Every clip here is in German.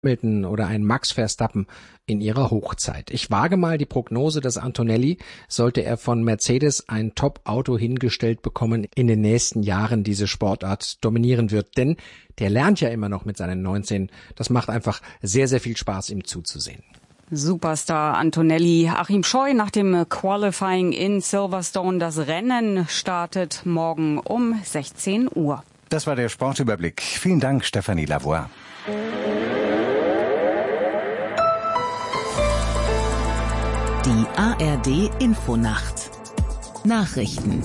Hamilton oder ein Max Verstappen in ihrer Hochzeit. Ich wage mal die Prognose, dass Antonelli, sollte er von Mercedes ein Top-Auto hingestellt bekommen, in den nächsten Jahren diese Sportart dominieren wird. Denn der lernt ja immer noch mit seinen 19. Das macht einfach sehr, sehr viel Spaß, ihm zuzusehen. Superstar Antonelli. Achim Scheu nach dem Qualifying in Silverstone. Das Rennen startet morgen um 16 Uhr. Das war der Sportüberblick. Vielen Dank, Stefanie Lavoie. Die ARD-Infonacht. Nachrichten.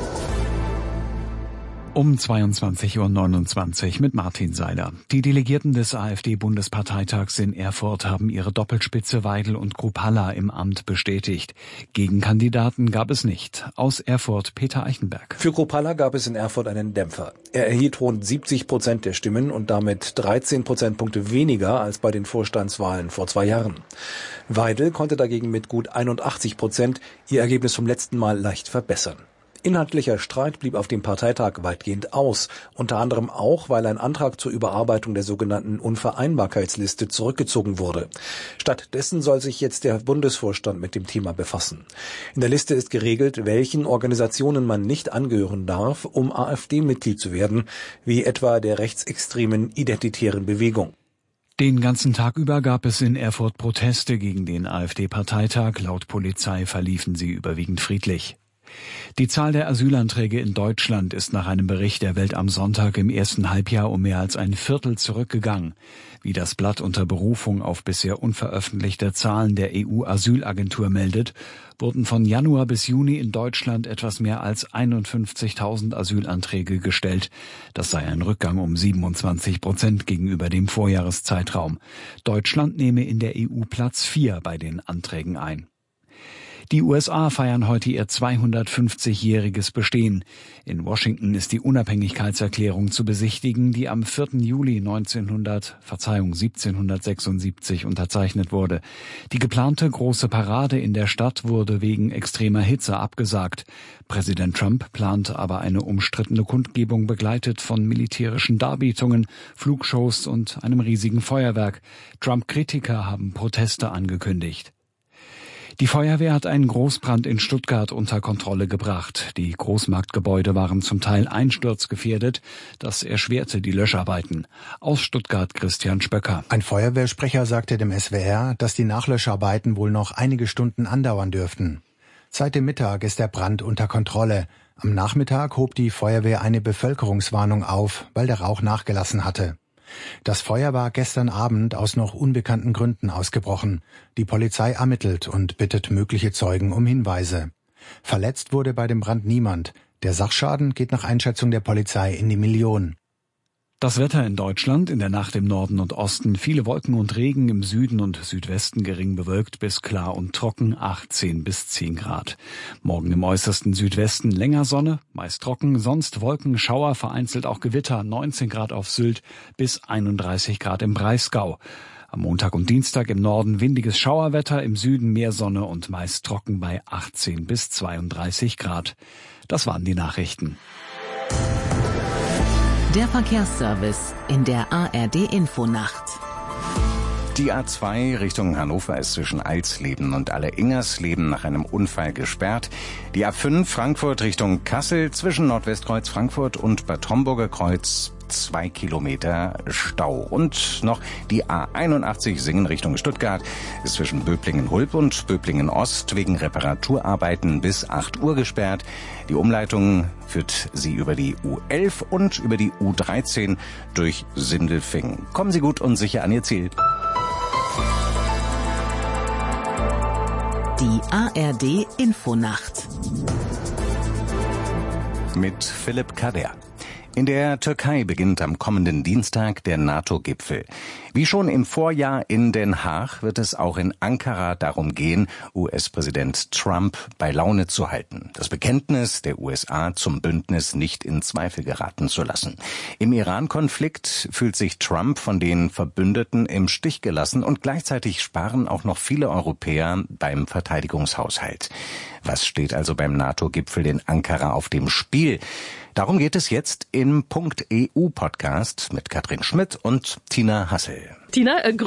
Um 22:29 Uhr mit Martin Seiler. Die Delegierten des AfD-Bundesparteitags in Erfurt haben ihre Doppelspitze Weidel und Kruppalla im Amt bestätigt. Gegenkandidaten gab es nicht. Aus Erfurt Peter Eichenberg. Für Kruppalla gab es in Erfurt einen Dämpfer. Er erhielt rund 70% der Stimmen und damit 13 Prozentpunkte weniger als bei den Vorstandswahlen vor 2 Jahren. Weidel konnte dagegen mit gut 81% ihr Ergebnis vom letzten Mal leicht verbessern. Inhaltlicher Streit blieb auf dem Parteitag weitgehend aus, unter anderem auch, weil ein Antrag zur Überarbeitung der sogenannten Unvereinbarkeitsliste zurückgezogen wurde. Stattdessen soll sich jetzt der Bundesvorstand mit dem Thema befassen. In der Liste ist geregelt, welchen Organisationen man nicht angehören darf, um AfD-Mitglied zu werden, wie etwa der rechtsextremen Identitären Bewegung. Den ganzen Tag über gab es in Erfurt Proteste gegen den AfD-Parteitag. Laut Polizei verliefen sie überwiegend friedlich. Die Zahl der Asylanträge in Deutschland ist nach einem Bericht der Welt am Sonntag im ersten Halbjahr um mehr als ein Viertel zurückgegangen. Wie das Blatt unter Berufung auf bisher unveröffentlichte Zahlen der EU-Asylagentur meldet, wurden von Januar bis Juni in Deutschland etwas mehr als 51.000 Asylanträge gestellt. Das sei ein Rückgang um 27% gegenüber dem Vorjahreszeitraum. Deutschland nehme in der EU Platz 4 bei den Anträgen ein. Die USA feiern heute ihr 250-jähriges Bestehen. In Washington ist die Unabhängigkeitserklärung zu besichtigen, die am 4. Juli 1776 unterzeichnet wurde. Die geplante große Parade in der Stadt wurde wegen extremer Hitze abgesagt. Präsident Trump plant aber eine umstrittene Kundgebung, begleitet von militärischen Darbietungen, Flugshows und einem riesigen Feuerwerk. Trump-Kritiker haben Proteste angekündigt. Die Feuerwehr hat einen Großbrand in Stuttgart unter Kontrolle gebracht. Die Großmarktgebäude waren zum Teil einsturzgefährdet. Das erschwerte die Löscharbeiten. Aus Stuttgart Christian Spöcker. Ein Feuerwehrsprecher sagte dem SWR, dass die Nachlöscharbeiten wohl noch einige Stunden andauern dürften. Seit dem Mittag ist der Brand unter Kontrolle. Am Nachmittag hob die Feuerwehr eine Bevölkerungswarnung auf, weil der Rauch nachgelassen hatte. Das Feuer war gestern Abend aus noch unbekannten Gründen ausgebrochen. Die Polizei ermittelt und bittet mögliche Zeugen um Hinweise. Verletzt wurde bei dem Brand niemand. Der Sachschaden geht nach Einschätzung der Polizei in die Million. Das Wetter in Deutschland, in der Nacht im Norden und Osten, viele Wolken und Regen, im Süden und Südwesten gering bewölkt bis klar und trocken, 18 bis 10 Grad. Morgen im äußersten Südwesten länger Sonne, meist trocken, sonst Wolken, Schauer, vereinzelt auch Gewitter, 19 Grad auf Sylt bis 31 Grad im Breisgau. Am Montag und Dienstag im Norden windiges Schauerwetter, im Süden mehr Sonne und meist trocken bei 18 bis 32 Grad. Das waren die Nachrichten. Der Verkehrsservice in der ARD-Infonacht. Die A2 Richtung Hannover ist zwischen Alsleben und Alleingersleben nach einem Unfall gesperrt. Die A5 Frankfurt Richtung Kassel zwischen Nordwestkreuz Frankfurt und Bad Homburger Kreuz 2 Kilometer Stau. Und noch die A81 Singen Richtung Stuttgart ist zwischen Böblingen-Hulb und Böblingen-Ost wegen Reparaturarbeiten bis 8 Uhr gesperrt. Die Umleitung führt Sie über die U11 und über die U13 durch Sindelfingen. Kommen Sie gut und sicher an Ihr Ziel. Die ARD-Infonacht. Mit Philipp Kader. In der Türkei beginnt am kommenden Dienstag der NATO-Gipfel. Wie schon im Vorjahr in Den Haag wird es auch in Ankara darum gehen, US-Präsident Trump bei Laune zu halten, das Bekenntnis der USA zum Bündnis nicht in Zweifel geraten zu lassen. Im Iran-Konflikt fühlt sich Trump von den Verbündeten im Stich gelassen und gleichzeitig sparen auch noch viele Europäer beim Verteidigungshaushalt. Was steht also beim NATO-Gipfel in Ankara auf dem Spiel? Darum geht es jetzt im Punkt EU Podcast mit Katrin Schmidt und Tina Hassel. Tina,